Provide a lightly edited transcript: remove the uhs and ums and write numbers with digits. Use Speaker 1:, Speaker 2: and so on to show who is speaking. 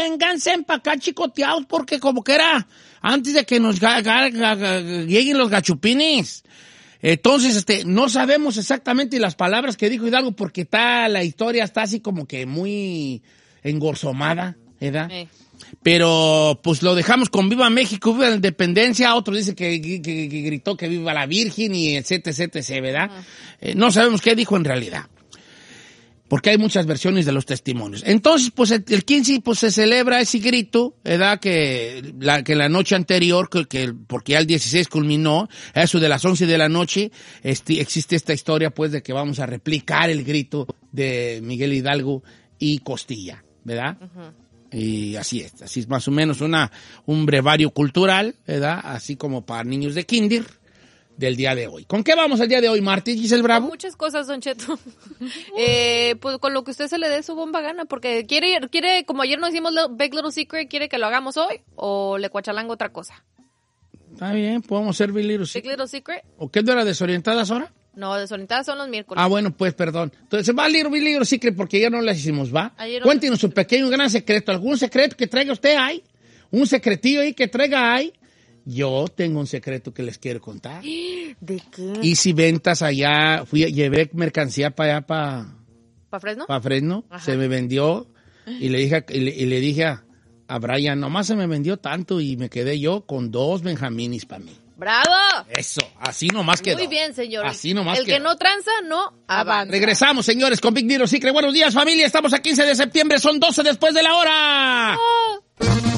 Speaker 1: vénganse para acá chicoteados porque como que era antes de que nos lleguen los gachupines. Entonces, no sabemos exactamente las palabras que dijo Hidalgo porque la historia está así como que muy engorzomada, ¿verdad? Pero, pues, lo dejamos con Viva México, Viva la Independencia. Otro dice que gritó que viva la Virgen y etc, ¿verdad? No sabemos qué dijo en realidad. Porque hay muchas versiones de los testimonios. Entonces, pues, el 15, pues, se celebra ese grito, ¿verdad? Que la noche anterior, porque ya el 16 culminó, a eso de las 11 de la noche, existe esta historia, pues, de que vamos a replicar el grito de Miguel Hidalgo y Costilla, ¿verdad? Y así es más o menos un brevario cultural, ¿verdad? Así como para niños de kinder del día de hoy. ¿Con qué vamos el día de hoy, Martí, Giselle Bravo?
Speaker 2: Con muchas cosas, Don Cheto. Pues con lo que usted se le dé su bomba gana, porque quiere, como ayer nos hicimos Big Little Secret, ¿quiere que lo hagamos hoy o le cuachalango otra cosa?
Speaker 1: Está bien, podemos hacer Big Little Secret.
Speaker 2: Big Little Secret.
Speaker 1: ¿O qué de las desorientadas ahora?
Speaker 2: No, desorientadas son los miércoles.
Speaker 1: Ah, bueno, pues, perdón. Entonces, va Big Little Secret porque ya no las hicimos, ¿va? Cuéntenos su pequeño gran secreto. ¿Algún secreto que traiga usted ahí? ¿Un secretillo ahí que traiga ahí? Yo tengo un secreto que les quiero contar.
Speaker 2: ¿De qué?
Speaker 1: Hice ventas allá, llevé mercancía para allá,
Speaker 2: ¿Para Fresno?
Speaker 1: Para Fresno. Ajá. Se me vendió y le dije a Brian, nomás se me vendió tanto y me quedé yo con 2 benjaminis para mí.
Speaker 2: ¡Bravo!
Speaker 1: Eso, así nomás quedó.
Speaker 2: Muy bien, señor.
Speaker 1: Así nomás
Speaker 2: El que no tranza, no avanza.
Speaker 1: Regresamos, señores, con Big Little Secret. Buenos días, familia. Estamos a 15 de septiembre, son 12 después de la hora. Oh.